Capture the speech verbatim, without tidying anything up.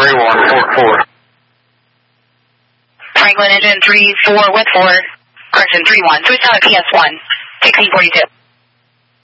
three one, four four. Franklin engine three four with four, correction three one, switch down to P S one, sixteen forty-two.